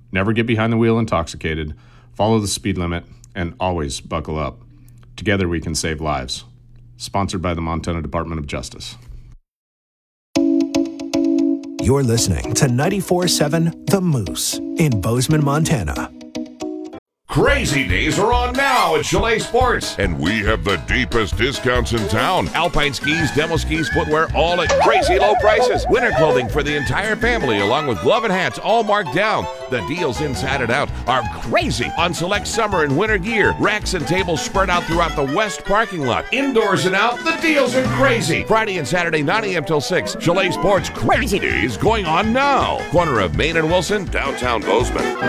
Never get behind the wheel intoxicated, follow the speed limit, and always buckle up. Together we can save lives. Sponsored by the Montana Department of Justice. You're listening to 94.7 The Moose in Bozeman, Montana. Crazy days are on now at Chalet Sports. And we have the deepest discounts in town. Alpine skis, demo skis, footwear, all at crazy low prices. Winter clothing for the entire family, along with glove and hats, all marked down. The deals inside and out are crazy on select summer and winter gear. Racks and tables spread out throughout the west parking lot. Indoors and out, the deals are crazy. Friday and Saturday, 9 a.m. till 6. Chalet Sports Crazy Days going on now. Corner of Main and Wilson, downtown Bozeman.